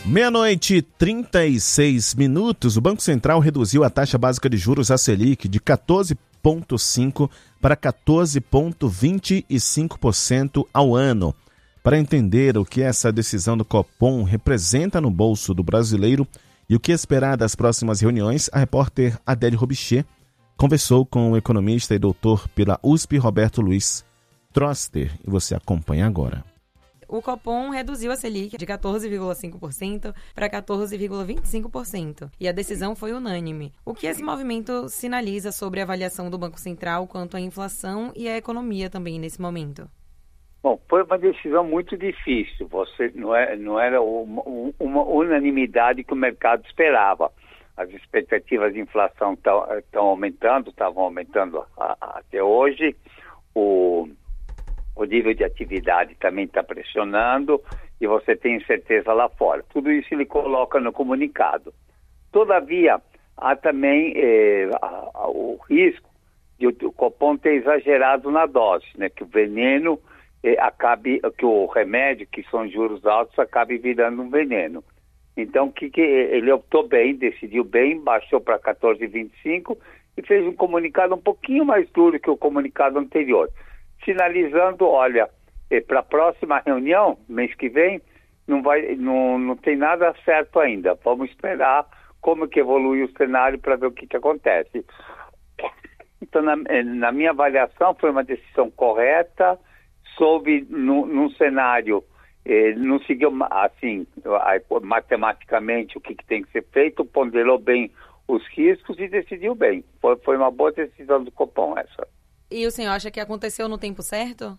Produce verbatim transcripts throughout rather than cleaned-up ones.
Meia-noite e trinta e seis minutos, o Banco Central reduziu a taxa básica de juros, a Selic, de quatorze vírgula cinco por cento para quatorze vírgula vinte e cinco por cento ao ano. Para entender o que essa decisão do Copom representa no bolso do brasileiro e o que esperar das próximas reuniões, a repórter Adele Robichê conversou com o economista e doutor pela U S P, Roberto Luiz Troster, e você acompanha agora. O Copom reduziu a Selic de quatorze vírgula cinco por cento para quatorze vírgula vinte e cinco por cento e a decisão foi unânime. O que esse movimento sinaliza sobre a avaliação do Banco Central quanto à inflação e à economia também nesse momento? Bom, foi uma decisão muito difícil. Você não, é, não era uma, uma unanimidade que o mercado esperava. As expectativas de inflação estão aumentando, estavam aumentando a, a, até hoje. O O nível de atividade também está pressionando e você tem incerteza lá fora. Tudo isso ele coloca no comunicado. Todavia, há também eh, a, a, o risco de o Copom ter exagerado na dose, né? Que o veneno eh, acabe, que o remédio, que são juros altos, acabe virando um veneno. Então, que, que ele optou bem, decidiu bem, baixou para quatorze vírgula vinte e cinco e fez um comunicado um pouquinho mais duro que o comunicado anterior, sinalizando, olha, eh, para a próxima reunião, mês que vem, não, vai, não, não tem nada certo ainda. Vamos esperar como que evolui o cenário para ver o que, que acontece. Então, na, na minha avaliação, foi uma decisão correta, soube no, num cenário, eh, não seguiu, assim, matematicamente o que, que tem que ser feito, ponderou bem os riscos e decidiu bem. Foi, foi uma boa decisão do Copom essa. E o senhor acha que aconteceu no tempo certo?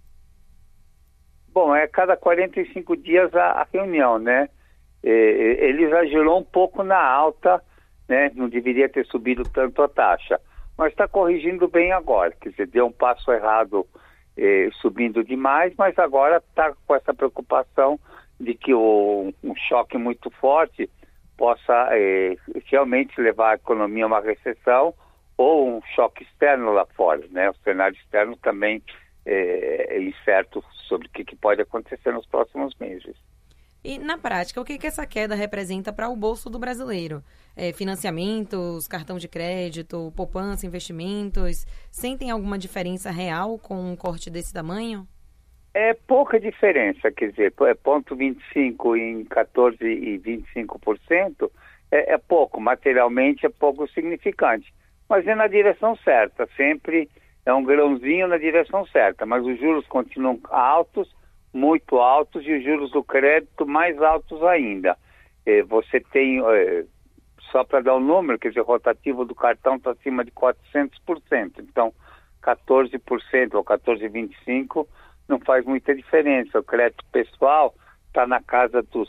Bom, é cada quarenta e cinco dias a, a reunião, né? É, ele exagerou um pouco na alta, né? Não deveria ter subido tanto a taxa, mas está corrigindo bem agora. Quer dizer, deu um passo errado é, subindo demais, mas agora está com essa preocupação de que o, um choque muito forte possa é, realmente levar a economia a uma recessão, ou um choque externo lá fora, né? O cenário externo também é, é incerto sobre o que, que pode acontecer nos próximos meses. E, na prática, o que, que essa queda representa para o bolso do brasileiro? É, financiamentos, cartão de crédito, poupança, investimentos, sentem alguma diferença real com um corte desse tamanho? É pouca diferença, quer dizer, é ponto vinte e cinco em quatorze vírgula vinte e cinco por cento, é, é pouco, materialmente é pouco significante. Mas é na direção certa, sempre é um grãozinho na direção certa, mas os juros continuam altos, muito altos, e os juros do crédito mais altos ainda. Eh, você tem, eh, só para dar um número, quer dizer, o rotativo do cartão está acima de quatrocentos por cento, então quatorze por cento ou quatorze vírgula vinte e cinco por cento não faz muita diferença. O crédito pessoal está na casa dos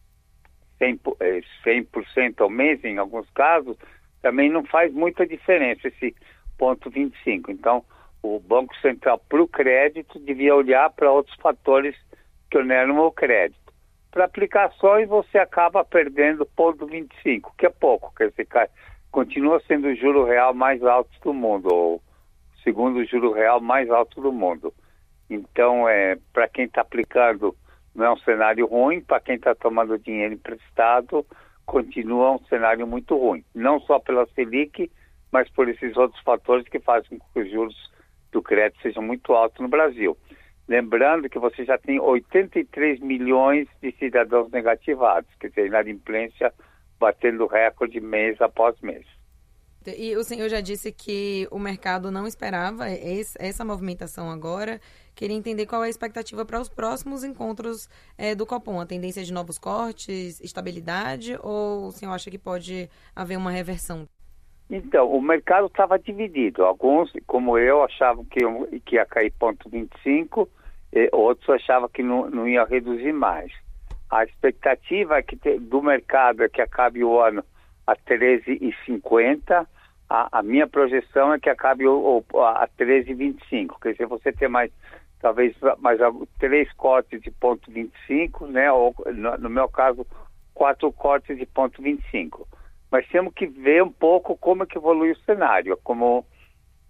cem por cento ao mês, em alguns casos, também não faz muita diferença esse ponto vinte e cinco. Então, o Banco Central, para o crédito, devia olhar para outros fatores que oneram o crédito. Para aplicações, você acaba perdendo ponto vinte e cinco, que é pouco. Quer dizer, continua sendo o juro real mais alto do mundo, ou o segundo juro real mais alto do mundo. Então, é, para quem está aplicando, não é um cenário ruim. Para quem está tomando dinheiro emprestado, continua um cenário muito ruim, não só pela Selic, mas por esses outros fatores que fazem com que os juros do crédito sejam muito altos no Brasil. Lembrando que você já tem oitenta e três milhões de cidadãos negativados, quer dizer, inadimplência batendo recorde mês após mês. E o senhor já disse que o mercado não esperava essa movimentação agora. Queria entender qual é a expectativa para os próximos encontros é, do Copom. A tendência de novos cortes, estabilidade, ou o senhor acha que pode haver uma reversão? Então, o mercado estava dividido. Alguns, como eu, achavam que, que ia cair ponto vinte e cinco, e outros achavam que não, não ia reduzir mais. A expectativa é que te, do mercado é que acabe o ano a treze vírgula cinquenta. A, a minha projeção é que acabe o, o, a treze vírgula vinte e cinco. Quer dizer, você ter mais, talvez, mais três cortes de ponto vinte e cinco, né? Ou, no, no meu caso, quatro cortes de ponto vinte e cinco. Mas temos que ver um pouco como é que evolui o cenário. Como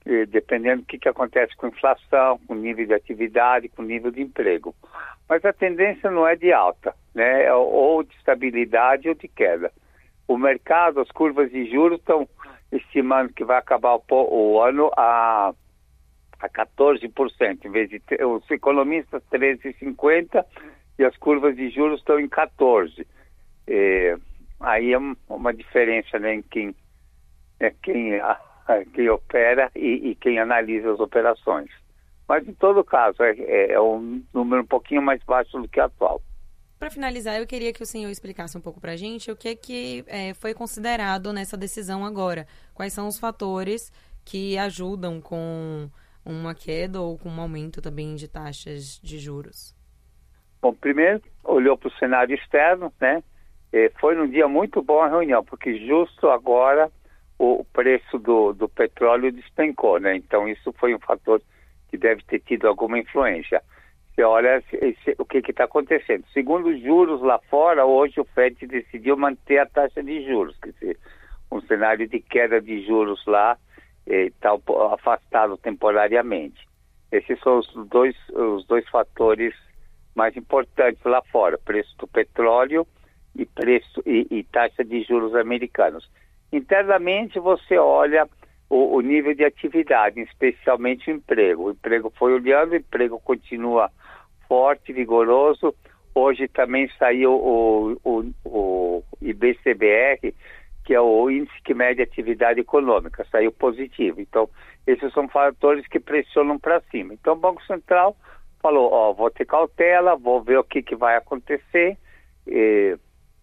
eh, dependendo do que, que acontece com a inflação, com o nível de atividade, com o nível de emprego. Mas a tendência não é de alta, né? Ou de estabilidade ou de queda. O mercado, as curvas de juros estão estimando que vai acabar o, o ano a, a quatorze por cento, em vez de os economistas treze vírgula cinquenta por cento e as curvas de juros estão em quatorze por cento. É, aí é uma diferença, né, em quem, é, quem, a, quem opera e, e quem analisa as operações. Mas, em todo caso, é, é um número um pouquinho mais baixo do que o atual. Para finalizar, eu queria que o senhor explicasse um pouco para a gente o que, que é, foi considerado nessa decisão agora. Quais são os fatores que ajudam com uma queda ou com um aumento também de taxas de juros? Bom, primeiro, olhou para o cenário externo, né? E foi num dia muito bom a reunião, porque justo agora o preço do, do petróleo despencou, né? Então, isso foi um fator que deve ter tido alguma influência. Você olha esse, o que está acontecendo. Segundo os juros lá fora, hoje o Fed decidiu manter a taxa de juros. Quer dizer, um cenário de queda de juros lá está eh, afastado temporariamente. Esses são os dois, os dois fatores mais importantes lá fora. Preço do petróleo e, preço, e, e taxa de juros americanos. Internamente você olha o, o nível de atividade, especialmente o emprego. O emprego foi olhando, o emprego continua forte, vigoroso. Hoje também saiu o, o, o I B C B R, que é o Índice que mede atividade econômica, saiu positivo. Então, esses são fatores que pressionam para cima. Então, o Banco Central falou, ó, vou ter cautela, vou ver o que, que vai acontecer. E,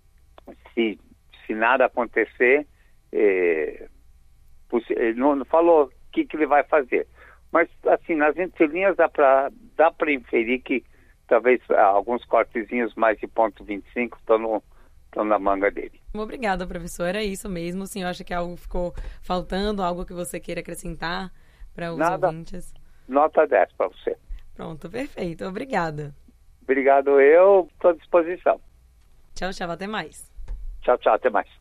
se, se nada acontecer, e, ele não falou o que, que ele vai fazer. Mas, assim, nas entrelinhas dá para dá para inferir que talvez alguns cortezinhos mais de ponto vinte e cinco estão no, estão na manga dele. Obrigada, professor. Era isso mesmo. O senhor acha que algo ficou faltando, algo que você queira acrescentar para os Nada. ouvintes? Nota dez para você. Pronto, perfeito. Obrigada. Obrigado, eu estou à disposição. Tchau, tchau. Até mais. Tchau, tchau. Até mais.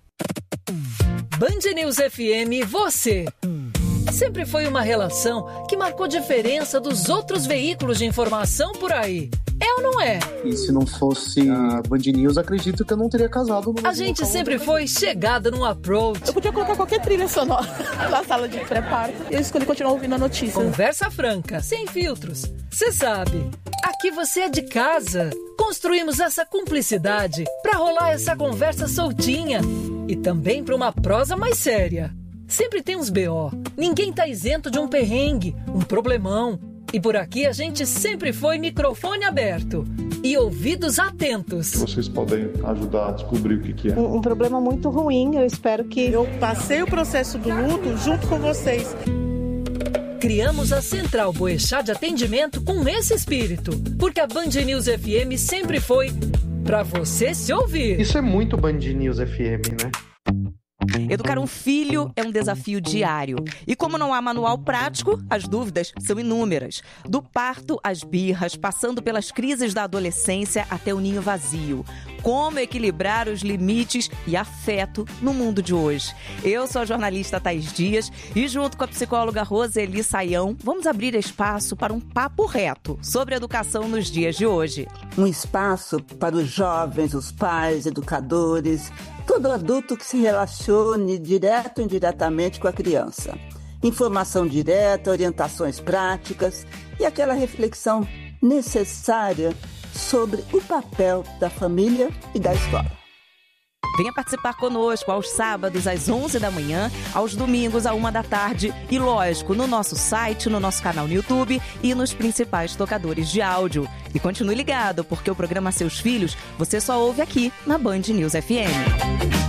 Band News F M, você. Sempre foi uma relação que marcou diferença dos outros veículos de informação por aí. É ou não é? E se não fosse a Band News, acredito que eu não teria casado. No a gente sempre foi chegada no approach. Eu podia colocar qualquer trilha sonora na sala de pré-parto. Eu escolhi continuar ouvindo a notícia. Conversa franca, sem filtros. Você sabe, aqui você é de casa. Construímos essa cumplicidade pra rolar essa conversa soltinha. E também pra uma prosa mais séria. Sempre tem uns B O. Ninguém tá isento de um perrengue, um problemão. E por aqui a gente sempre foi microfone aberto e ouvidos atentos. Vocês podem ajudar a descobrir o que, que é. Um, um problema muito ruim, eu espero que... Eu passei o processo do luto junto com vocês. Criamos a Central Boechat de atendimento com esse espírito, porque a Band News F M sempre foi pra você se ouvir. Isso é muito Band News F M, né? Educar um filho é um desafio diário. E como não há manual prático, as dúvidas são inúmeras. Do parto às birras, passando pelas crises da adolescência até o ninho vazio. Como equilibrar os limites e afeto no mundo de hoje? Eu sou a jornalista Thaís Dias e junto com a psicóloga Roseli Saião, vamos abrir espaço para um papo reto sobre educação nos dias de hoje. Um espaço para os jovens, os pais, educadores, todo adulto que se relacione direto ou indiretamente com a criança. Informação direta, orientações práticas e aquela reflexão necessária sobre o papel da família e da escola. Venha participar conosco aos sábados às onze da manhã, aos domingos à uma da tarde e, lógico, no nosso site, no nosso canal no YouTube e nos principais tocadores de áudio. E continue ligado, porque o programa Seus Filhos você só ouve aqui na Band News F M.